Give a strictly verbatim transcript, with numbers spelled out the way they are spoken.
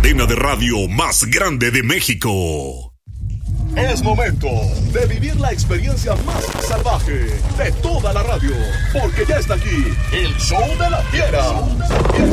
cadena de radio más grande de México. Es momento de vivir la experiencia más salvaje de toda la radio, porque ya está aquí el Show de la Fiera.